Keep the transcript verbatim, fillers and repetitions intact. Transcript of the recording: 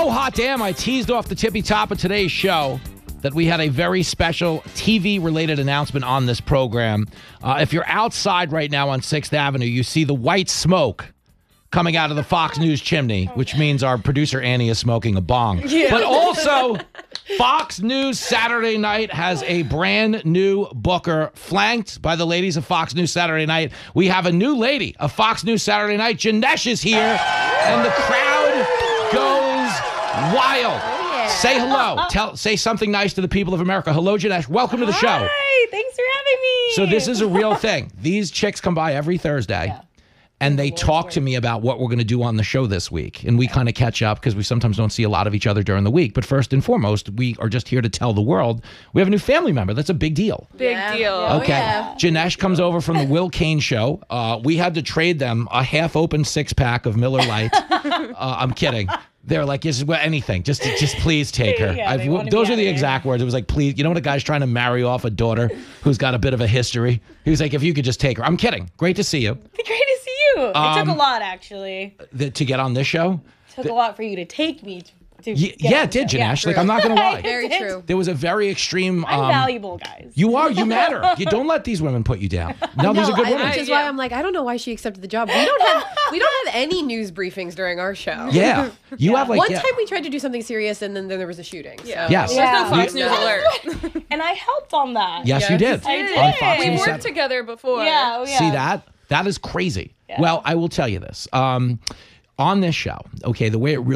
Oh, hot damn, I teased off the tippy top of today's show that we had a very special T V-related announcement on this program. Uh, if you're outside right now on sixth Avenue, you see the white smoke coming out of the Fox News chimney, which means our producer Annie is smoking a bong. Yeah. But also, Fox News Saturday Night has a brand new booker, flanked by the ladies of Fox News Saturday Night. We have a new lady of Fox News Saturday Night. Janesh is here, and the crowd goes wild. Oh, yeah. Say hello. Tell, say something nice to the people of America. Hello, Janesh. Welcome to the show. Hi, thanks for having me. So this is a real thing. These chicks come by every Thursday. Yeah. And they talk to me about what we're going to do on the show this week. And we kind of catch up because we sometimes don't see a lot of each other during the week. But first and foremost, we are just here to tell the world we have a new family member. That's a big deal. Big yeah. deal. Okay. Oh, yeah. Janesh comes over from the Will Kane show. Uh, we had to trade them a half-open six-pack of Miller Lite. uh, I'm kidding. They're like, yes, well, anything. Just just please take her. Yeah, I've, those are the exact words. It was like, please. You know when a guy's trying to marry off a daughter who's got a bit of a history? He was like, if you could just take her. I'm kidding. Great to see you. Great to see you. It Um, took a lot, actually. The, to get on this show? It took the, a lot for you to take me to, to y- get Yeah, on it did, the show. Janesh. Yeah, like, I'm not going to lie. Very true. There was a very extreme... I'm um, valuable, guys. You are. You matter. You don't let these women put you down. No, these are good I, women. Which is Yeah. why I'm like, I don't know why she accepted the job. We don't have we don't have any news briefings during our show. Yeah. You Yeah. have like... One yeah. time we tried to do something serious, and then, then there was a shooting. So. Yes. Yeah. There's no Fox We- News alert. And I helped on that. Yes, you did. I did. On Fox We News worked Saturday. together before. Yeah, oh, yeah. See that? That is crazy. Yeah. Well, I will tell you this. Um, on this show, okay, the way it really